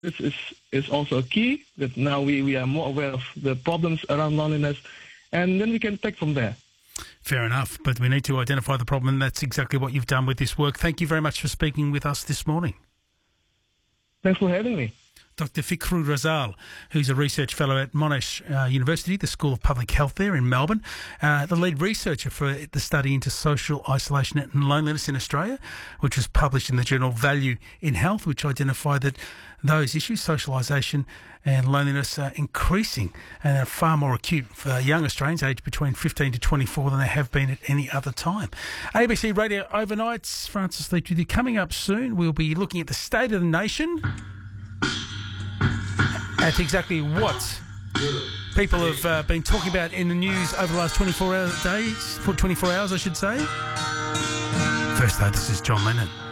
This is also a key that now we are more aware of the problems around loneliness, and then we can take from there. Fair enough, but we need to identify the problem, and that's exactly what you've done with this work. Thank you very much for speaking with us this morning. Thanks for having me. Dr. Fikru Razal, who's a research fellow at Monash University, the School of Public Health there in Melbourne, the lead researcher for the study into social isolation and loneliness in Australia, which was published in the journal Value in Health, which identified that those issues, socialisation and loneliness, are increasing and are far more acute for young Australians aged between 15 to 24 than they have been at any other time. ABC Radio Overnights, Francis Leach with you. Coming up soon, we'll be looking at the state of the nation, at exactly what people have been talking about in the news over the last 24 hours, I should say. First though, this is John Lennon.